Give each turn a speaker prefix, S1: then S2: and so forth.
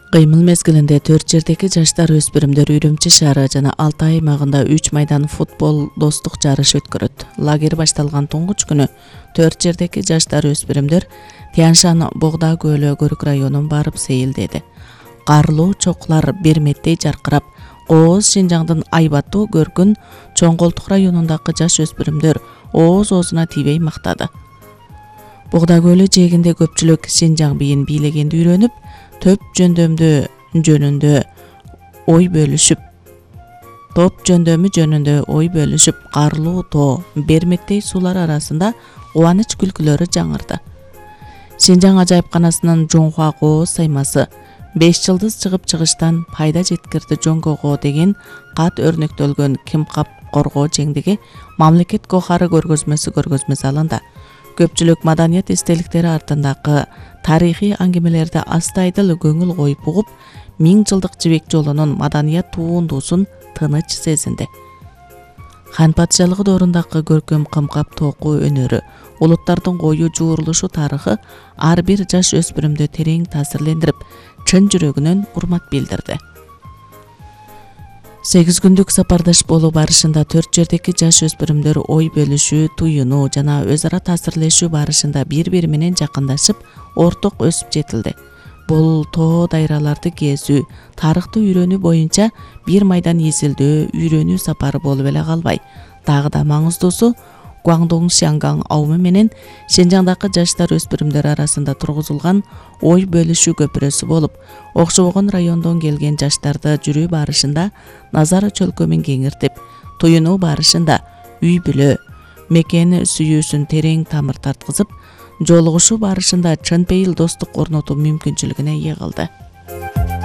S1: Кыймыл мезгилинде 4 жердеги жаштар өспүрүмдөр Үрүмчи шаары жана Алтай аймагында 3 майдан футбол достук жарышы өткөрөт. Лагерь башталган туңгуч күнү 4 жердеги жаштар өспүрүмдөр Тянь-Шань Богда көлү Көрүк районун барып сейилдеди. Карлуу чоклар берметтей жаркырап, ооз Шинжаңдын айбаттуу көркүн Чоң-Колтук районундагы жаш өспүрүмдөр ооз-оозуна тийбей мактады. Богда көлү жээгинде көпчүлүк Шинжаң бийин бийлегенди үйрөнүп, топ жөндөмү жөнүндө ой бөлүшүп, карлуу тоо, бермектей суулар арасында кубаныч күлкүлөрү жаңырды. Шинжаң ажайыпканасынын Жоңхуа кооз саймасы 5 жылдыз чыгыштан пайда жеткирди жоңгого деген кат өрнөктөлгөн Кимкап Коргоо жеңдиги мамлекет кохары көргөзмөсү алынды. Көпчүлүк маданият эстеликтери артындагы тарыхый аңгемелерди астайдыл көңүл коюп угуп, 1000 жылдык жибек жолунун маданият туундусун тыныч сезинди. Хан патшалыгы доорундагы көркөм кымкап току өнөрү, улуттардын кою жуурулушу тарыхы ар бир жаш өспүрүмдү терең таасирлендирип, чын жүрөгүнөн урмат билдирди. 8 күндүк сапардаш болуу барышында 4 жердеги жаш өспүрүмдөр ой бөлүшүү, туюнуу жана өз ара таасирлешүү барышында бири-бири менен жакындашып, орток өсүп жетилди. Бул тоо дайраларды кезүү, тарыхты үйрөнүү боюнча бир майдан эзилдөө, үйрөнүү сапары болуп эле калбай, дагы да маңыздуусу Гуандун Шиангаң аумы менен Шинжаңдагы жаштар өспүрүмдөр арасында тургузулган ой бөлүшүү көпүрөсү болуп, окшобогон райондон келген жаштарды жүрүү барышында назар чөлкөмүн кеңиртип, туюнуу барышында үй бүлө, мекен сүйүүсүн терең тамыр тарткызып, жолугушуу барышында чын пейил достук орнотуу мүмкүнчүлүгүнө ээ кылды.